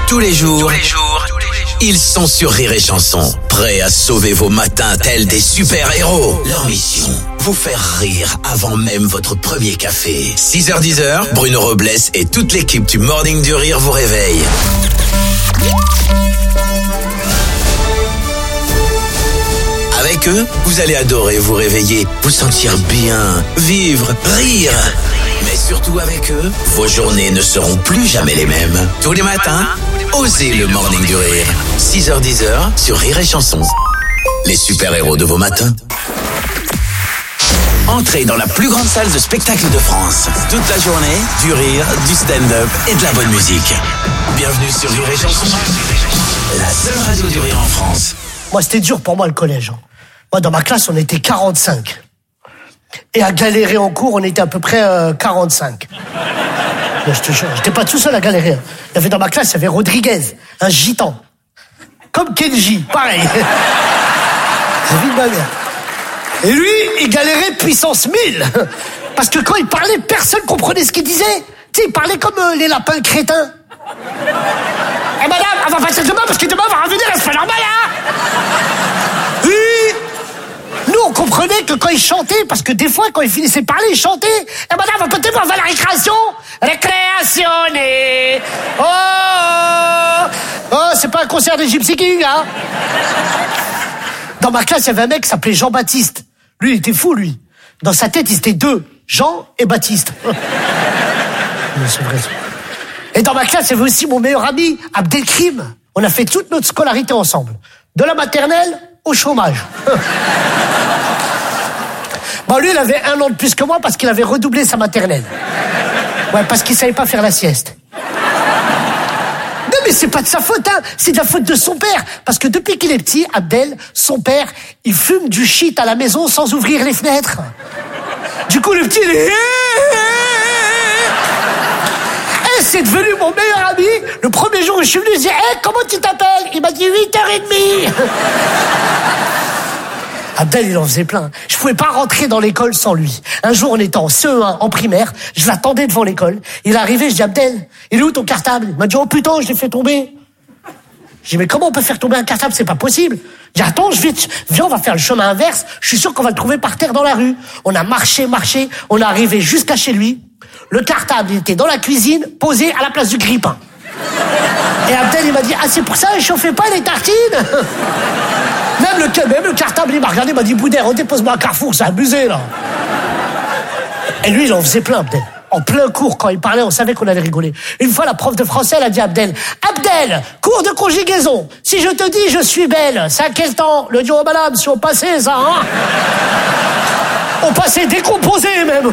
Tous les jours, ils sont sur Rire et Chanson, prêts à sauver vos matins tels des super-héros. Leur mission, vous faire rire avant même votre premier café. 6h-10h, Bruno Robles et toute l'équipe du Morning du Rire vous réveille. Avec eux, vous allez adorer vous réveiller, vous sentir bien, vivre, rire. Mais surtout avec eux, vos journées ne seront plus jamais les mêmes. Tous les matins, osez le Morning du Rire. 6h-10h sur Rire et Chanson. Les super-héros de vos matins. Entrez dans la plus grande salle de spectacle de France. Toute la journée, du rire, du stand-up et de la bonne musique. Bienvenue sur Rire et Chanson. La seule radio du rire en France. Moi, c'était dur pour moi le collège. Moi, dans ma classe, on était 45. Et à galérer en cours, on était à peu près 45. Mais je te jure, j'étais pas tout seul à galérer. Il y avait dans ma classe, il y avait Rodriguez, un gitan. Comme Kenji, pareil. J'ai vu ma mère. Et lui, il galérait puissance 1000. Parce que quand il parlait, personne comprenait ce qu'il disait. Tu sais, il parlait comme les lapins crétins. Eh madame, on va passer demain parce que demain on va revenir, c'est pas normal, hein? Oui. Nous, on comprenait que quand il chantait, parce que des fois, quand il finissait de parler, il chantait. Eh madame, peut-être on va à la récréation? Récréatione. Oh, c'est pas un concert de Gypsy King, hein? Dans ma classe, il y avait un mec qui s'appelait Jean-Baptiste. Lui, il était fou, lui. Dans sa tête, il était deux. Jean et Baptiste. Mais c'est vrai. Et dans ma classe, il y avait aussi mon meilleur ami, Abdelkrim. On a fait toute notre scolarité ensemble. De la maternelle au chômage. Bon, lui, il avait 1 an de plus que moi parce qu'il avait redoublé sa maternelle. Ouais, parce qu'il savait pas faire la sieste. Non, mais c'est pas de sa faute, hein. C'est de la faute de son père. Parce que depuis qu'il est petit, Abdel, son père, il fume du shit à la maison sans ouvrir les fenêtres. Du coup, le petit, il est... C'est devenu mon meilleur ami. Le premier jour où je suis venu, je dis « comment tu t'appelles ?» Il m'a dit 8h30. Abdel, il en faisait plein. Je pouvais pas rentrer dans l'école sans lui. Un jour, on était en CE1, en primaire. Je l'attendais devant l'école. Il est arrivé, je dis « Abdel, il est où ton cartable ?» Il m'a dit « oh putain, je l'ai fait tomber. » Je dis « mais comment on peut faire tomber un cartable? C'est pas possible. » Je dis « attends, viens, on va faire le chemin inverse. Je suis sûr qu'on va le trouver par terre dans la rue. » On a marché. On est arrivé jusqu'à chez lui. Le cartable, il était dans la cuisine, posé à la place du grille-pain. Et Abdel, il m'a dit « ah, c'est pour ça, il chauffait pas les tartines ?» Même le cartable, il m'a regardé, il m'a dit « Boudère, dépose-moi un Carrefour, c'est abusé, là. » Et lui, il en faisait plein, Abdel. En plein cours, quand il parlait, on savait qu'on allait rigoler. Une fois, la prof de français, elle a dit à Abdel « Abdel, cours de conjugaison. Si je te dis « je suis belle », c'est à quel temps ?» Le dit « oh madame, si on passait ça, hein ?» On passait décomposé, même.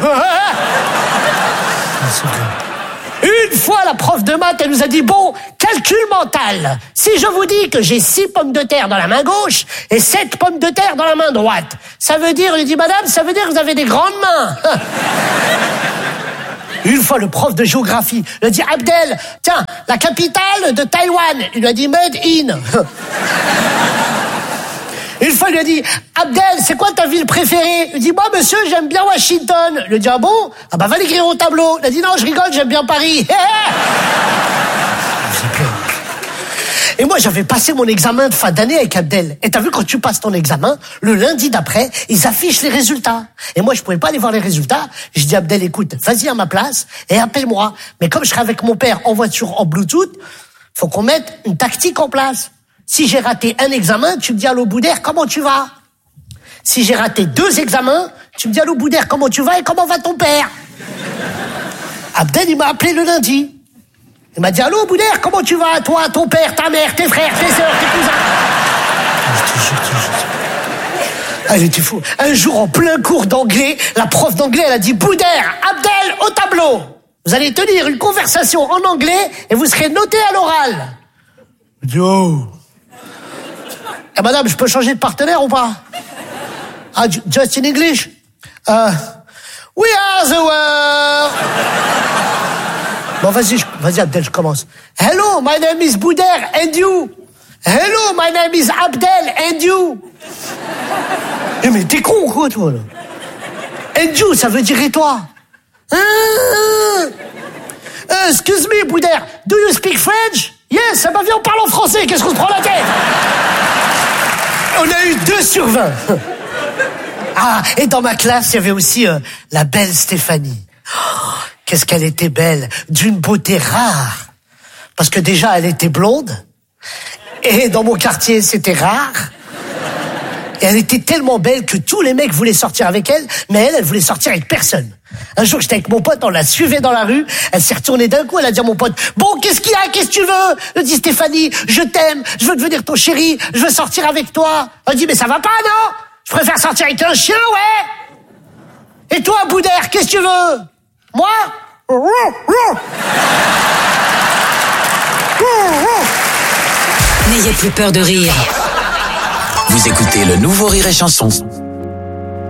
Une fois, la prof de maths, elle nous a dit « bon, calcul mental. Si je vous dis que j'ai 6 pommes de terre dans la main gauche et 7 pommes de terre dans la main droite, ça veut dire, il dit « madame, ça veut dire que vous avez des grandes mains. » Une fois, le prof de géographie, il a dit « Abdel, tiens, la capitale de Taïwan. » Il lui a dit « made in. » Une fois, il lui a dit « Abdel, c'est quoi ta ville préférée ?» Il dit « moi, monsieur, j'aime bien Washington. » Il lui a dit « ah bon ? Ah bah, va l'écrire au tableau. » Il a dit « non, je rigole, j'aime bien Paris. » Et moi, j'avais passé mon examen de fin d'année avec Abdel. Et t'as vu, quand tu passes ton examen, le lundi d'après, ils affichent les résultats. Et moi, je pouvais pas aller voir les résultats. Je dis à Abdel, écoute, vas-y à ma place et appelle-moi. Mais comme je serai avec mon père en voiture en Bluetooth, faut qu'on mette une tactique en place. Si j'ai raté un examen, tu me dis « allô Boudère, comment tu vas ?» Si j'ai raté 2 examens, tu me dis « allô Boudère, comment tu vas et comment va ton père ?» Abdel, il m'a appelé le lundi. Il m'a dit « allô Boudère, comment tu vas, toi, ton père, ta mère, tes frères, tes sœurs, tes cousins ?» Ah, il était fou. Un jour, en plein cours d'anglais, la prof d'anglais, elle a dit « Boudère, Abdel, au tableau. Vous allez tenir une conversation en anglais et vous serez noté à l'oral. » Je dis « oh. » Eh, madame, je peux changer de partenaire ou pas? Ah, just in English? We are the world. Bon, vas-y, Abdel, je commence. Hello, my name is Boudère, and you? Hello, my name is Abdel, and you? Eh, mais t'es con ou quoi, toi, là? And you, ça veut dire et toi? Excuse me, Boudère, do you speak French? Yes, ça m'a vu, on parle en français, qu'est-ce qu'on se prend la tête? On a eu 2 sur 20. Ah, et dans ma classe, il y avait aussi la belle Stéphanie. Oh, qu'est-ce qu'elle était belle, d'une beauté rare. Parce que déjà, elle était blonde. Et dans mon quartier, c'était rare. Et elle était tellement belle que tous les mecs voulaient sortir avec elle, mais elle voulait sortir avec personne. Un jour, j'étais avec mon pote, on la suivait dans la rue, elle s'est retournée d'un coup, elle a dit à mon pote, bon, qu'est-ce qu'il y a, qu'est-ce que tu veux? Elle dit, Stéphanie, je t'aime, je veux devenir ton chéri, je veux sortir avec toi. Elle dit, mais ça va pas, non? Je préfère sortir avec un chien, ouais. Et toi, Boudère, qu'est-ce que tu veux? Moi? N'ayez plus peur de rire. Vous écoutez le nouveau Rire et Chanson.